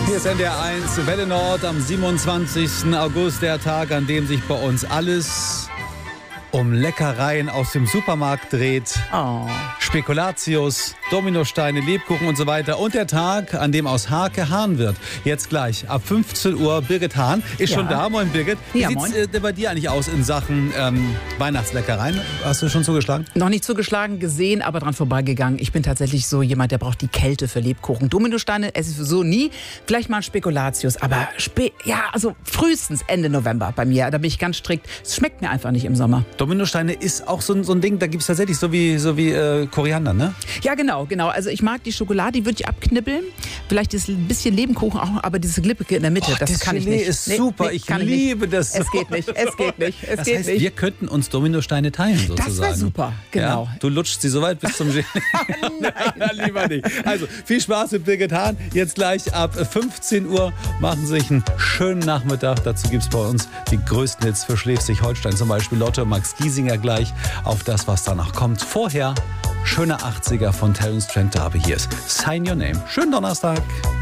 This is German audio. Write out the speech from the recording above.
Hier ist NDR 1, Welle Nord am 27. August, der Tag, an dem sich bei uns alles um Leckereien aus dem Supermarkt dreht. Oh. Spekulatius, Dominosteine, Lebkuchen und so weiter. Und der Tag, an dem aus Hake Hahn wird. Jetzt gleich, ab 15 Uhr, Birgit Hahn ist schon da. Moin, Birgit. Wie sieht's bei dir eigentlich aus in Sachen Weihnachtsleckereien? Hast du schon zugeschlagen? Noch nicht zugeschlagen, gesehen, aber dran vorbeigegangen. Ich bin tatsächlich so jemand, der braucht die Kälte für Lebkuchen. Dominosteine esse ich so nie. Vielleicht mal ein Spekulatius, aber also frühestens Ende November bei mir. Da bin ich ganz strikt. Es schmeckt mir einfach nicht im Sommer. Dominosteine ist auch so ein Ding, da gibt es tatsächlich so wie Koriander, ne? Ja, genau. Also ich mag die Schokolade, die würde ich abknibbeln. Vielleicht ist ein bisschen Lebkuchen auch, aber diese Glippige in der Mitte, das kann ich nicht. Ist super, ich liebe das. Es geht nicht. Das heißt, wir könnten uns Dominosteine teilen, sozusagen. Das wäre super, genau. Ja? Du lutschst sie so weit bis zum Nein, lieber nicht. Also, viel Spaß mit Birgit Hahn. Jetzt gleich ab 15 Uhr machen Sie sich einen schönen Nachmittag. Dazu gibt es bei uns die größten Hits für Schleswig-Holstein, zum Beispiel Lotte, Max Giesinger gleich auf das, was danach kommt. Vorher schöne 80er von Terence Trent D'Arby. Hier ist Sign Your Name. Schönen Donnerstag.